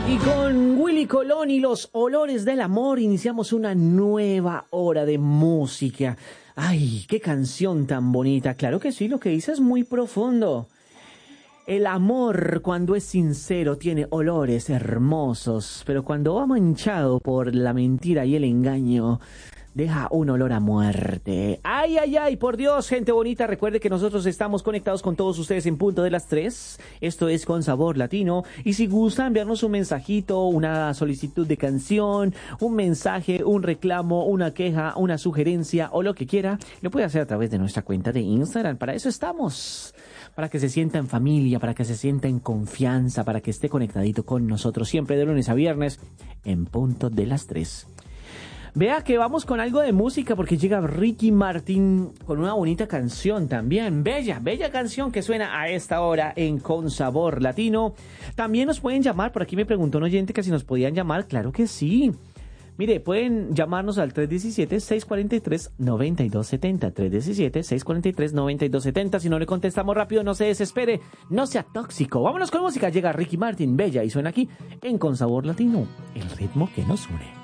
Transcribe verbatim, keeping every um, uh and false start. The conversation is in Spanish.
Y con Willy Colón y los olores del amor iniciamos una nueva hora de música. Ay, qué canción tan bonita. Claro que sí, lo que dice es muy profundo. El amor, cuando es sincero, tiene olores hermosos, pero cuando va manchado por la mentira y el engaño, deja un olor a muerte. Ay, ay, ay, por Dios, gente bonita, recuerde que nosotros estamos conectados con todos ustedes en punto de las tres. Esto es Con Sabor Latino. Y si gusta enviarnos un mensajito, una solicitud de canción, un mensaje, un reclamo, una queja, una sugerencia o lo que quiera, lo puede hacer a través de nuestra cuenta de Instagram. Para eso estamos. Para que se sienta en familia, para que se sienta en confianza, para que esté conectadito con nosotros siempre de lunes a viernes en punto de las tres. Vea que vamos con algo de música porque llega Ricky Martin con una bonita canción también. Bella, bella canción que suena a esta hora en Con Sabor Latino. También nos pueden llamar, por aquí me preguntó un oyente que si nos podían llamar. Claro que sí. Mire, pueden llamarnos al tres uno siete, seis cuatro tres, nueve dos siete cero. tres uno siete, seis cuatro tres, nueve dos siete cero. Si no le contestamos rápido, no se desespere, no sea tóxico. Vámonos con música. Llega Ricky Martin, Bella, y suena aquí en Con Sabor Latino, el ritmo que nos une.